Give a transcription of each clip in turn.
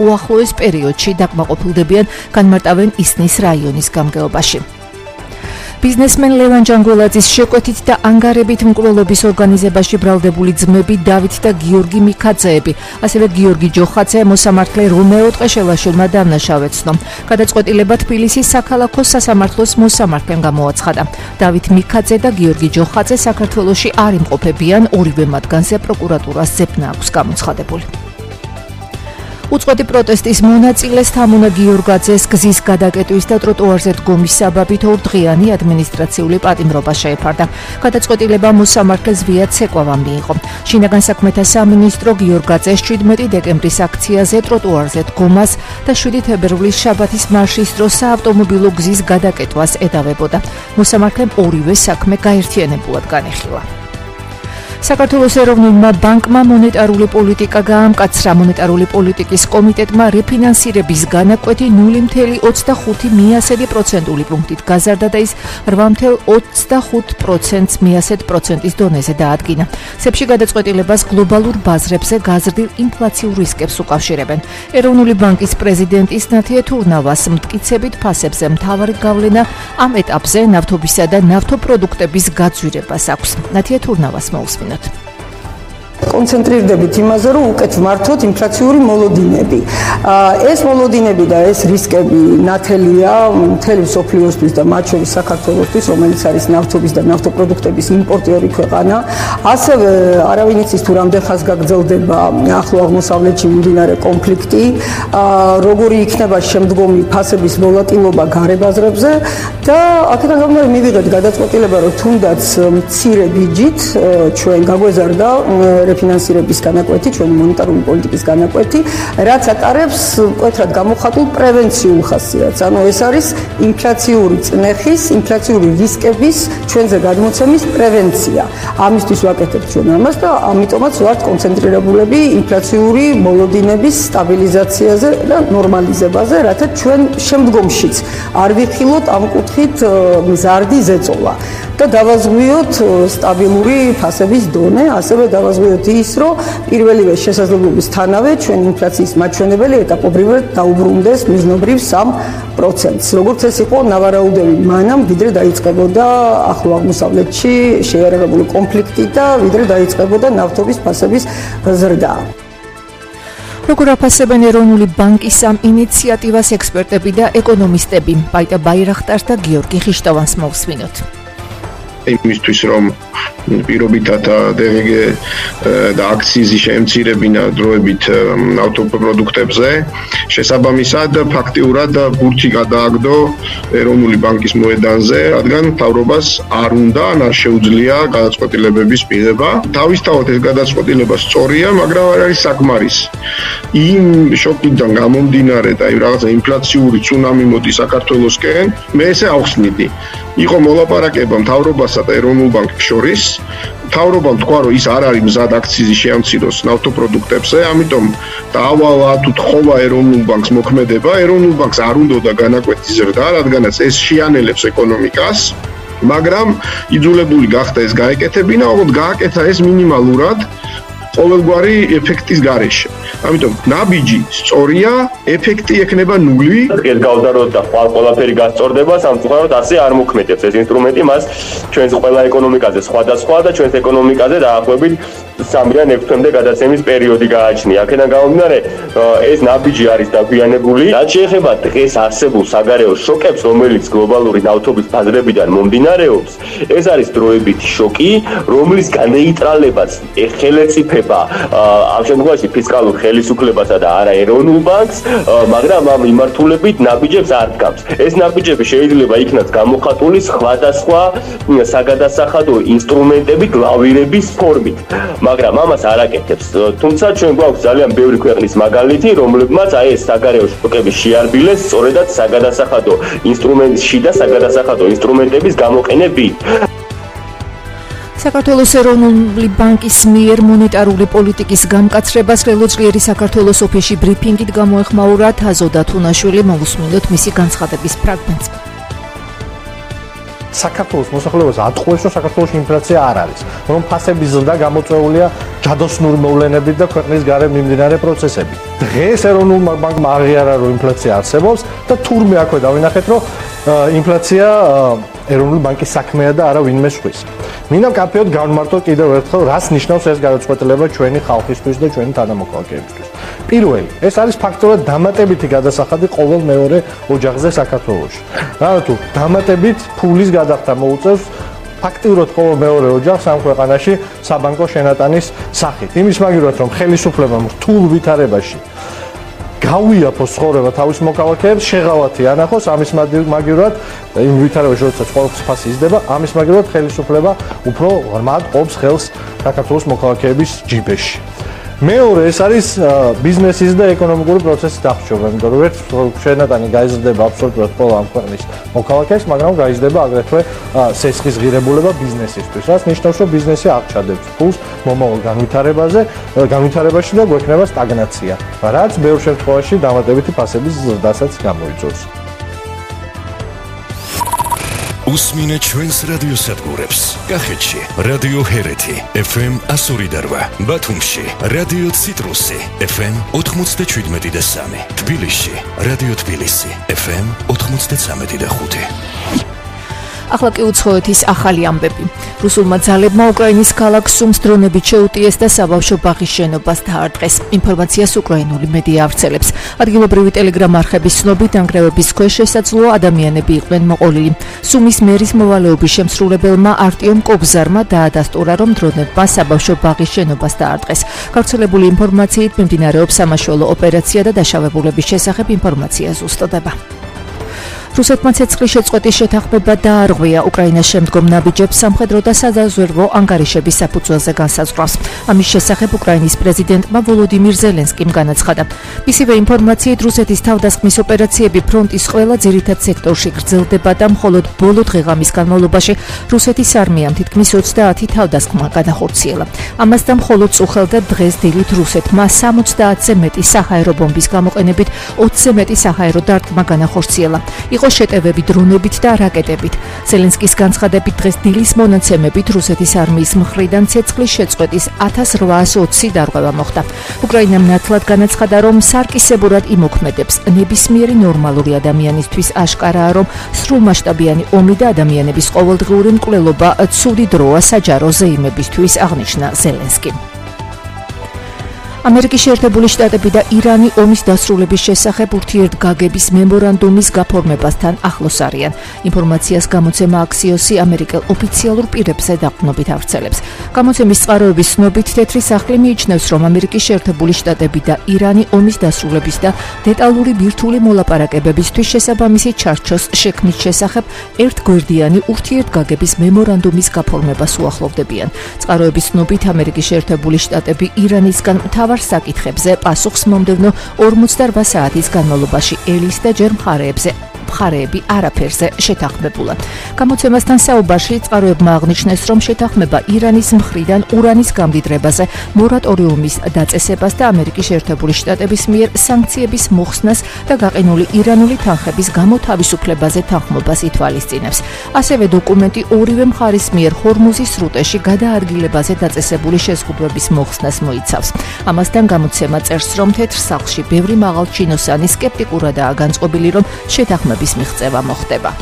უახლოეს პერიოდში დაკმაყოფილდებიან განმარტავენ ისნის რაიონის გამგეობაში. Biznesmen Levan Jangoladzis შეკვეთით და ანგარებით მკვლელობის ორგანიზებაში ბრალდებული ძმები დავით და გიორგი მიქაძეები, ასევე გიორგი ჯოხაძე მოსამართლე რომეო ტყეშელაშვილმა დამნაშავეცნო. გადაწყვეტილება თბილისის საქალაქო სასამართლოს მოსამართლემ გამოაცხადა. დავით მიქაძე და გიორგი ჯოხაძე საქართველოში არ იმყოფებიან, ორივე მათგანზე პროკურატურას ძებნა აქვს გამოცხადებული. უწყვეტი პროტესტის მონაწილეს თამუნა გიორგაძეს გზის გადაკეტვის და ტროტუარზე დგომის საბაბით ორდღიანი ადმინისტრაციული პატიმრობა შეეფარდა. გადაწყვეტილება მოსამართლეს ვია ცეკვავამ მიიღო. შინაგან საქმეთა სამინისტრო გიორგაძეს 17 დეკემბრის აქციაზე ტროტუარზე დგომას და 7 თებერვლის შაბათის მარშის დროს საავტომობილო გზის გადაკეტვას ედავებოდა. მოსამართლემ ორივე საქმე გაერთიანებულად განეხილა. საქართველოს ეროვნულმა ბანკმა მონეტარული პოლიტიკა გაამკაცრა. მონეტარული პოლიტიკის კომიტეტმა რეფინანსირების განაკვეთი 0.25 მიასედი პროცენტული პუნქტით გაზარდა და ის 8.25% მიასედ პროცენტის დონეზე დაადგინა. სებში გადაწყვეტილებას გლობალურ ბაზრებზე გაზრდილ ინფლაციურ რისკებს უკავშირებენ. ეროვნული ბანკის პრეზიდენტის ნათია თურნავას მტკიცებით ფასებზე მთავარი გავლენა ამ ეტაპზე ნავთობისა და ნავთობპროდუქტების გაძვირებას აქვს. ნათია თურნავას მოусმინოთ. კონცენტრირდებით იმაზე, რომ უკეთ ვმართოთ ინფლაციური მოლოდინები. ეს მოლოდინები და ეს რისკები ნათელია მთელი მსოფლიოსთვის და მათ შორის საქართველოსთვის, რომელიც არის ნავთობის და ნავთობპროდუქტების იმპორტიორი ქვეყანა. ასევე არავინ იცის თუ რამდენ ხანს გაგრძელდება ახლო აღმოსავლეთში მიმდინარე კონფლიქტი, როგორი იქნება შემდგომი ფასების ვოლატილობა გარებაზრებზე და აქედან გამომდინარე მივიღეთ გადაწყვეტილება, რომ თუნდაც მცირე ბიჯით ჩვენ გაგვეზარდა რეფინანსირების განაკვეთი, ჩვენი მონეტარული პოლიტიკის განაკვეთი, რაც ატარებს მკვეთრად გამოხატულ პრევენციულ ხასიათს. ანუ ეს არის ინფლაციური წნეხის, ინფლაციური რისკების ჩვენზე გადმოცემის პრევენცია. ამისთვის ვაკეთებთ ჩვენ ამას და ამიტომაც ვართ კონცენტრირებულები ინფლაციური მოლოდინების სტაბილიზაციაზე და ნორმალიზებაზე, რათა ჩვენ შემდგომშიც არ ვიხილოთ ამ კუთხით მზარდი ზეწოლა და დავაზღვიოთ სტაბილური ფასების დონე, ასევე დავაზღვიოთ ის, რომ პირველივე შესაძლებლობისთანავე ჩვენ ინფლაციის მაჩვენებელი ეტაპობრივად დაუბრუნდეს მიზნობრივ 3%-ს. როგორც ეს იყო ნავარაუდები მანამ, ვიდრე დაიწყებოდა ახლო აღმოსავლეთში შეიარაღებული კონფლიქტი და ვიდრე დაიწყებოდა ნავთობის ფასების ზრდა. როგორ აფასებენ ეროვნული ბანკის ამ ინიციატივას ექსპერტები და ეკონომისტები? პაიტა ბაირახტარს და გიორგი ხიშტოვანს მოусმინოთ. იმისთვის რომ პირობითად DVG და აქციზი შეემცირებინა დროებით ნავთობპროდუქტებზე, შესაბამისად ფაქტიურად ბურთი გადააგდო ეროვნული ბანკის მოედანზე, რადგან მთავრობას არ უნდა ან არ შეუძლია გადაწყვეტილებების მიღება. თავისთავად ეს გადაწყვეტილება სწორია, მაგრამ არ არის საკმარისი. იმ შოკიდან გამომდინარე და რაღაცა ინფლაციური ცუნამი მოდის საქართველოსკენ, მე ესე ავხსნიდი. იყო მოლაპარაკება მთავრობასა და ეროვნულ ბანკს შორის. მთავრობამ თქვა, რომ ის არ არის მზად აქციზი შეამციროს ნავთობპროდუქტებზე, ამიტომ დაავალა თუ თხოვა ეროვნულ ბანკს მოქმედება. ეროვნულ ბანკს არ უნდოდა განაკვეთის ზრდა, რადგანაც ეს შეანელებს ეკონომიკას, მაგრამ იძულებული გახდა ეს გაეკეთებინა, ოღონდ გააკეთა ეს მინიმალურად ყოველგვარი ეფექტის გარეშე. ამიტომ ნაბიჯი სწორია, ეფექტი ექნება ნული. გავდაროთ და ყველაფერი გასწორდება, სამწუხაროდ ასე არ მოქმედებს ეს ინსტრუმენტი, მას ჩვენს ყველა ეკონომიკაზე სხვადასხვა და ჩვენს ეკონომიკაზე დაახლოებით 3-დან 6 თვემდე გადაცემის პერიოდი გააჩნია. აქედან გამომდინარე, ეს ნაბიჯი არის დაგვიანებული. რაც შეეხება დღეს არსებულ საგარეო შოკებს, რომელიც გლობალური ნავთობის ბაზრებიდან მომდინარეობს, ეს არის დროებითი შოკი, რომლის განეიტრალებაც ეხელეწიფება ამ შემთხვევაში ფისკალურ ხელისუფლებასა და არა ეროვნულ ბანკს, მაგრამ ამ იმართულებით ნაბიჯებს არ დგამს. ეს ნაბიჯები შეიძლება იქნას გამოხატული სხვადასხვა საგადასახადო ინსტრუმენტებით, ლავირების ფორმით, მაგრამ ამას არ აკეთებს. თუმცა ჩვენ გვაქვს ძალიან ბევრი ქვეყნის მაგალითი, რომლებმაც აი ეს საგარეო შოკები შეარბილეს სწორედაც საგადასახადო ინსტრუმენტში და საგადასახადო ინსტრუმენტების გამოყენებით. საქართველოს ეროვნული ბანკის მიერ მონეტარული პოლიტიკის გამკაცრებას ველოძლიერი საქართველოს ოფისში ბრიფინგით გამოეხმაურა თაზო დათუნაშვილი. მოусმინოთ მისი განცხადების ფრაგმენტს. საქართველოს მოსახლეობას ატყუებს, რომ საქართველოში ინფლაცია არ არის, რომ ფასების ზრდა გამოწვეულია ჯადოსნური მოვლენებით და ქვეყნის გარეთ მიმდინარე პროცესებით. დღეს ეროვნულ ბანკმა აღიარა, რომ ინფლაცია არსებობს და თურმე აქვე დავინახეთ, რომ ინფლაცია ეროვნული ბანკის საქმეა და არა ვინმე სხვის. მინდა კაფეოდ გავმარტოთ კიდევ ერთხელ, რას ნიშნავს ეს გადაწყვეტილება ჩვენი ხალხისთვის და ჩვენი თანამოქალაქეებისთვის. პირველი, ეს არის ფაქტობრივად დამატებითი გადასახადი ყოველ მეორე ოჯახზე საქართველოში. რატო? დამატებით ფულის გადახდა მოუწევს ფაქტიურად ყოველ მეორე ოჯახს ამ ქვეყანაში საბანკო შენატანის სახით. იმის მაგივრად, რომ ხელისუფლებამ რთულ ვითარებაში გავიაფოს ცხოვრება თავის მოქალაქეებს, შეღავათი ანახოს, ამის მაგივრად იმ ვითარებაში, როდესაც ყოველთვის ფასი იზრდება, ამის მაგივრად ხელისუფლება უფრო ღრმად ყოფს ხელს საქართველოს მოქალაქეების ჯიბეში. მეორე, ეს არის ბიზნესის და ეკონომიკური პროცესის დახშობა, იმიტომ რომ ერთ შენატანი გაიზრდება აბსოლუტურად ყველა ამ ქვეყნის მოქალაქეს, მაგრამ გაიზრდება აგრეთვე სესხის ღირებულება ბიზნესისთვის, რაც ნიშნავს, რომ ბიზნესი აღჭადებს ფულს მომავალ განვითარებაში და გვექნება სტაგნაცია, რაც ბევრ შემთხვევაში დამატებითი ფასების ზრდასაც გამოიწვევს. უსმინე ჩვენს რადიოსადგურებს. კახეთში რადიო ჰერეთი FM 102.8, ბათუმში რადიო ციტრუსი FM 97.3, თბილისში რადიო თბილისი FM 93.5. ახლა კი უცხოეთის ახალი ამბები. რუსულმა ძალებმა უკრაინის ქალაქ სუმს დრონებით შეუტიეს და საბავშვო ბაღის შენობას დაარტყეს. ინფორმაციას უკრაინული მედია ავრცელებს. ადგილობრივი ტელეგრამ არხების ცნობით, ნანგრევების ქვეშ შესაძლოა ადამიანები იყვნენ მოყოლილი. სუმის მერის მოვალეობის შემსრულებელმა არტიომ კობზარმა დაადასტურა, რომ დრონებმა საბავშვო ბაღის შენობას დაარტყეს. გავრცელებული ინფორმაციით მიმდინარეობს სამაშველო ოპერაცია და დაშავებულების შესახებ ინფორმაცია ზუსტდება. რუსეთმა ცეცხლის შეწყვეტის შეთანხმება დაარღვია უკრაინას შემდგომ ნაბიჯებს სამხედრო და საზღვაო ანგარიშების საფუძველზე განსაზღვრავს. ამის შესახებ უკრაინის პრეზიდენტმა ვოლოდიმირ ზელენსკიმ განაცხადა. მისივე ინფორმაციით რუსეთის თავდასხმის ოპერაციები ფრონტის ყველა ძირითად სექტორში გრძელდება და მხოლოდ ბოლო დღეღამის განმავლობაში რუსეთის არმიამ თითქმის 30 თავდასხმა გადახორციელა. ამასთან მხოლოდ წუხელდა დღეს დილით რუსეთმა 70-ზე მეტი საჰაერო ბომბის გამოყენებით 20-ზე მეტი საჰაერო დარტყმა განახორციელა. იყო შეტევები დრონებით და რაკეტებით. ზელენსკის განცხადებით დღეს დილის მონაცემებით რუსეთის არმიის მხრიდან ცეცხლის შეწყვეტის 1820 დარღვევა მოხდა. უკრაინამ ნათლად განაცხადა, რომ სარკისებურად იმოქმედებს. ნებისმიერი ნორმალური ადამიანისთვის აშკარაა, რომ სრულმასშტაბიანი ომი და ადამიანების ყოველდღიური მკვლელობა ცუდი დროა საჯარო ზეიმებისთვის, აღნიშნა ზელენსკი. ამერიკის შეერთებული შტატები და ირანი ომის დასრულების შესახებ ურთიერთგაგების მემორანდუმის გაფორმებასთან ახლოს არიან. ინფორმაციას გამოცემა აქსიოსი ამერიკელ ოფიციალურ პირებზე დაყრდნობით ავრცელებს. გამოცემის წყაროების ცნობით, თეთრი სახლი მიიჩნევს, რომ ამერიკის შეერთებული შტატები და ირანი ომის დასრულების და დეტალური ბირთვული მოლაპარაკებებისთვის შესაბამისი ჩარჩოს შექმნის შესახებ ერთგვერდიანი ურთიერთგაგების მემორანდუმის გაფორმებას უახლოვდებიან. წყაროების ცნობით, ამერიკის შეერთებული შტატები ირანისგან საკითხებზე პასუხს მომდევნო 48 საათის განმავლობაში ელის და ჯერ მხარეები არაფერზე შეთანხმებულად. გამოცემასთან საუბარში წყაროებმა აღნიშნეს, რომ შეთანხმება ირანის მხრიდან ურანის გამდიდრებაზე, მორატორიუმის დაწესებას და ამერიკის შეერთებული შტატების მიერ სანქციების მოხსნას და გაყინული ირანული თანხების გამოთავისუფლებაზე თანხმობას ითვალისწინებს. ასევე დოკუმენტი ორივე მხარის მიერ ჰორმუზის სრუტეში გადაადგილებაზე დაწესებული შეზღუდვების მოხსნას მოიცავს. ამასთან გამოცემა წერს, რომ თეთრ სახლში ბევრი მაღალჩინოსანი სკეპტიკურადაა განწყობილი, რომ შეთანხმების მიღწევა მოხდება.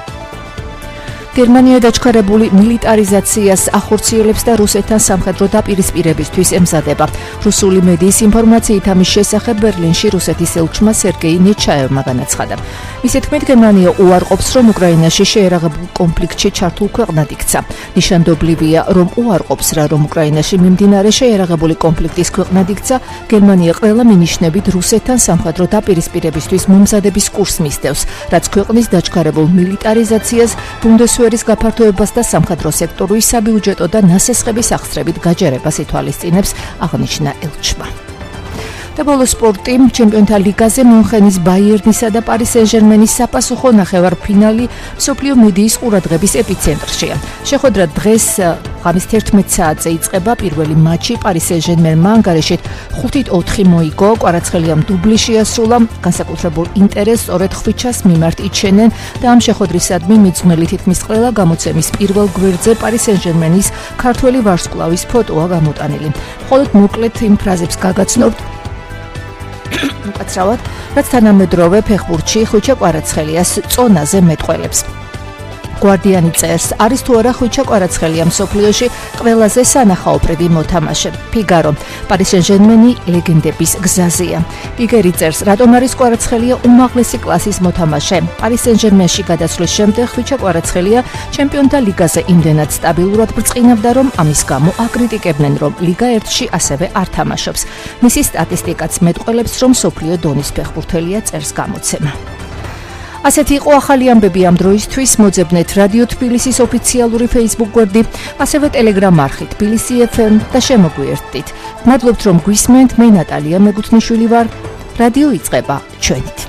გერმანია დაჩქარებული მილიტარიზაციას ახორციელებს და რუსეთთან სამხედრო დაპირისპირებისთვის ემზადება. რუსული მედიის ინფორმაციით ამის შესახებ ბერლინში რუსეთის ელჩმა სერგეი ნეჩაევმა განაცხადა. მისი თქმით, გერმანია უარყოფს, რომ უკრაინაში შეერაღებულ კონფლიქტში ჩართულ ქვეყნად იქცა. ნიშანდობლივია, რომ უარყოფს რა, რომ უკრაინაში მიმდინარე შეერაღებული კონფლიქტის ქვეყნად იქცა. გერმანია ყველა მინიშნებით რუსეთთან სამხედრო დაპირისპირებისთვის მომზადების კურსს მისდევს, რაც ქვეყნის დაჩქარებულ მილიტარიზაციას, ბუნდესვერის გაფართოებას და სამხედრო სექტორის საბიუჯეტო და ნასესხების აღსრებით გაჯერებას ითვალისწინებს, აღნიშნა ელჩმა. და ბოლო სპორტი ჩემპიონთა ლიგაზე მიუნხენის ბაიერნისა და პარი სენ-ჟერმენის საპასუხო ნახევარფინალი მსოფლიო მედიის ყურადღების ეპიცენტრშია. შეხვედრა დღეს ღამის 11 საათზე იწყება. პირველი მატჩი პარი სენ-ჟერმენმა ანგარიშით 5-4 მოიგო. კვარაცხელიამ დუბლი შეასრულა. განსაკუთრებულ ინტერესს სწორედ ხვიჩას მიმართ იჩენენ და ამ შეხვედრისადმი მიძღვნილი თითქმის ყველა გამოცემის პირველ გვერდზე პარი სენ-ჟერმენის ქართველი ვარსკვლავის ფოტოა გამოტანილი. მხოლოდ მოკლედ იმ ფრაზებს გაგაცნობთ უკაცრავად, რაც თანამედროვე ფეხბურთში ხვიჩა კვარაცხელიას წონაზე მეტყველებს. გვარდიანი წერს, არის თუ არა ხვიჩა კვარაცხელია მსოფლიოში ყველაზე სანახაობრივი მოთამაშე. ფიგარო, პარი სენ-ჟერმენი ლეგენდების გზაზეა. ფიგერი წერს, რატომ არის კვარაცხელია უმაღლესი კლასის მოთამაშე. პარი სენ-ჟერმენში გადასვლის შემდეგ ხვიჩა კვარაცხელია ჩემპიონთა ლიგაზე იმდენად სტაბილურად ბრწყინავდა, რომ ამის გამო აკრიტიკებდნენ, რომ ლიგა 1-ში ასევე არ თამაშობს. მისი სტატისტიკაც მეტყველებს, რომ მსოფლიო დონის ფეხბურთელია, წერს გამოცემა. ასეთი იყო ახალი ამბები ამ დროისთვის. მოძებნეთ რადიო თბილისის ოფიციალური Facebook გვერდი, ასევე Telegram არხი თბილისი FM და შემოგვიერთდით. მადლობთ რომ გვისმენთ, მე ნატალია მეგუთნიშვილი ვარ. რადიო იწყება ჩვენით.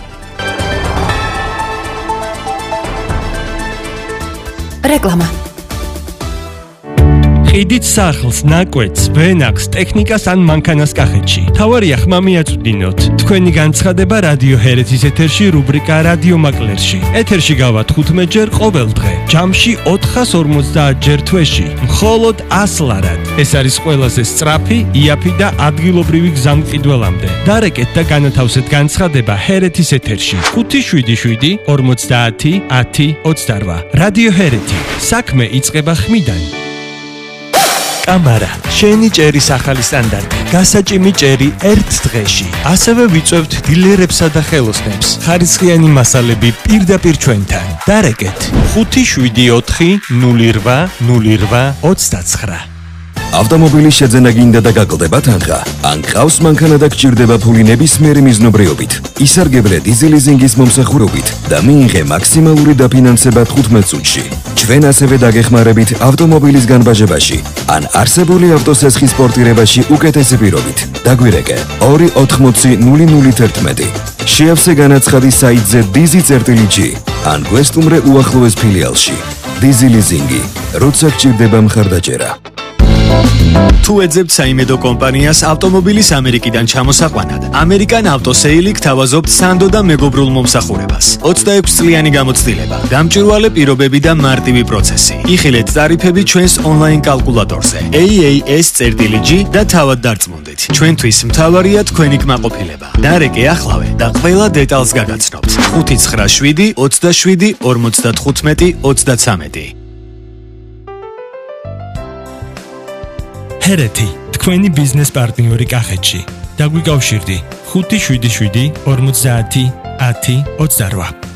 რეკლამა. ყიდით სახლს, ნაკვეთს, ვენახს, ტექნიკას ან მანქანას კახეთში. თავარია ხმა მიაწვდინოთ. თქვენი განცხადება რადიო ჰერეთის ეთერში რუბრიკა რადიო მაკლერში. ეთერში გავართ 15 ჯერ ყოველ დღე. ჯამში 450 ჯერ თვეში. მხოლოდ 100 ლარად. ეს არის ყველაზე სწრაფი, იაფი და ადგილობრივი გზა მყიდველამდე. დარეკეთ და განათავსეთ განცხადება ჰერეთის ეთერში. 577 50 10 28. რადიო ჰერეთი. საქმე იწყება ხმიდან. კამარა, შენი ჭერის ახალი სტანდარტი. გასაჭიმი ჭერი ერთ დღეში. ასევე ვიწევთ დილერებსა და ხელოსნებს. ხარისხიანი მასალები პირდაპირ ჩვენთან. დარეკეთ 574 08 08 29. ავტომობილის შეძენა გინდა და გაკლდება თანხა? ან გყავს მანქანა და გჭირდება ფული ნებისმიერი მიზნობრიობით? ისარგებლე დიზელ ლიზინგის მომსახურებით და მიიღე მაქსიმალური დაფინანსება 15 წუთში. ჩვენ ასევე დაგეხმარებით ავტომობილის განბაჟებაში ან არსებული ავტოსესხის პორტირებაში უკეთესი პირობით. დაგვირეკე 280 შეავსე განაცხადი საიტზე dizi.g ან გვესტუმრე უახლოეს ფილიალში. დიზი ლიზინგი, როცა გჭირდება მხარდაჭერა. თუ ეძებთ საიმედო კომპანიას ავტომობილის ამერიკიდან ჩამოსაყვანად, ამერიკან ავტოსეილი გთავაზობთ სანდო და მეგობრულ მომსახურებას. 26 წლიანი გამოცდილება, გამჭვირვალე პირობები და მარტივი პროცესი. იხილეთ ტარიფები ჩვენს ონლაინ კალკულატორზე. AAS.g და თავად დარწმუნდით. ჩვენთვის მთავარია თქვენი კმაყოფილება. დარეკე ახლავე და ყველა დეტალს გაგაცნობთ. 597 27 55 33. ჰერეთი, თქვენი ბიზნეს პარტნიორი კახეთში. დაგვიკავშირდი 577 50 10 28.